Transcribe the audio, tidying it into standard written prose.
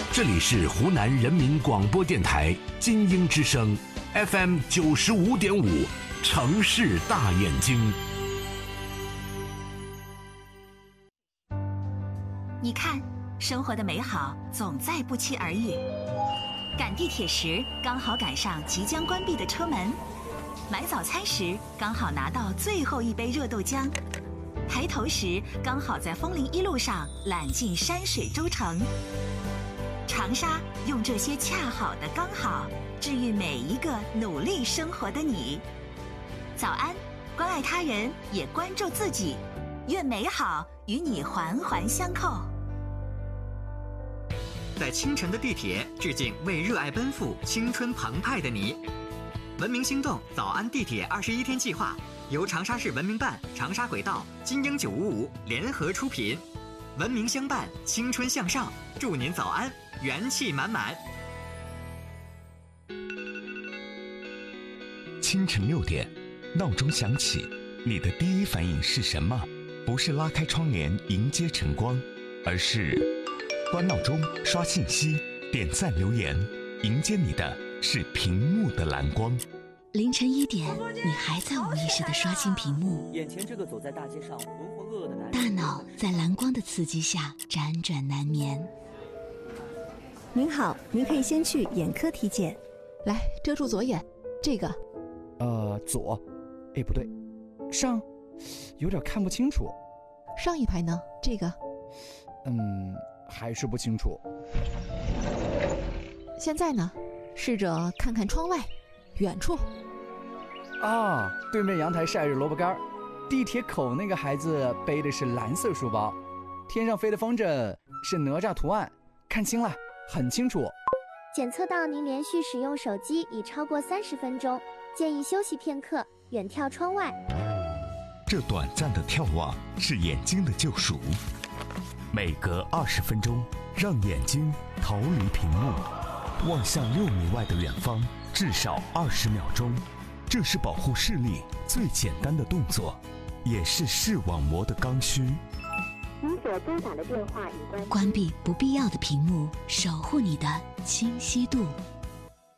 这里是湖南人民广播电台金鹰之声 FM 95.5，城市大眼睛。 你看，生活的美好总在不期而遇。赶地铁时，刚好赶上即将关闭的车门；买早餐时，刚好拿到最后一杯热豆浆；抬头时，刚好在枫林一路上揽尽山水洲城。长沙用这些恰好的刚好，治愈每一个努力生活的你。早安，关爱他人，也关注自己，愿美好与你环环相扣。 在清晨的地铁，致敬为热爱奔赴、青春澎湃的你。文明星动早安地铁21天计划由长沙市文明办、长沙轨道、金鹰955联合出品，文明相伴，青春向上，祝您早安，元气满满。 清晨6点，闹钟响起，你的第一反应是什么？不是拉开窗帘迎接晨光，而是关闹钟、刷信息、点赞留言，迎接你的是屏幕的蓝光。 凌晨1点，你还在无意识地刷新屏幕， 眼前这个走在大街上浑浑噩噩的男人， 大脑在蓝光的刺激下辗转难眠。 您好，您可以先去眼科体检。 来，遮住左眼，这个。 左，哎不对，上，有点看不清楚。 上一排呢？这个。 还是不清楚。 现在呢？试着看看窗外，远处。 啊，对面阳台晒着萝卜干，地铁口那个孩子背的是蓝色书包，天上飞的风筝是哪吒图案，看清了，很清楚。 检测到您连续使用手机已超过30分钟，建议休息片刻，远眺窗外。 这短暂的眺望是眼睛的救赎，每隔20分钟，让眼睛逃离屏幕，望向6米外的远方，至少20秒钟。这是保护视力最简单的动作，也是视网膜的刚需。 您所拨打的电话已关闭不必要的屏幕，守护你的清晰度。